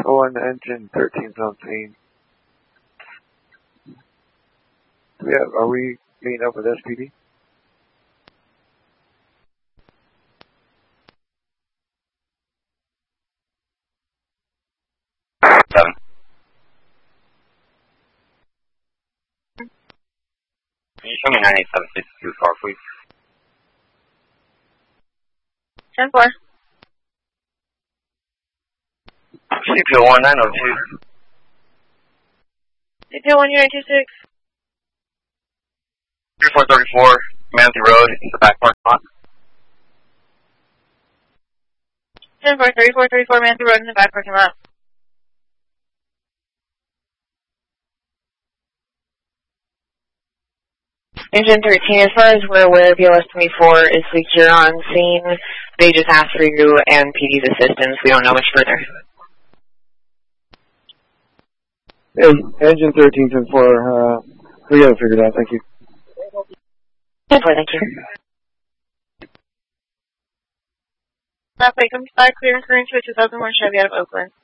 10-4 and engine 13's on scene. Are we meeting up with SPD? Seven. Can you show me 98762 car, please? 10-4. CPO 1902. CPO 1926. 3434, Manatee Road, in the back parking lot. 10-4, 3434, Manatee Road in the back parking lot. Engine 13, as far as we're aware, BLS 24 is secure on scene. They just asked for you and PD's assistance. We don't know much further. Hey, engine 13's in 4, we got it figured out, thank you. 10-4, thank you. Traffic, come back, clearance range for 2001 Chevy out of Oakland.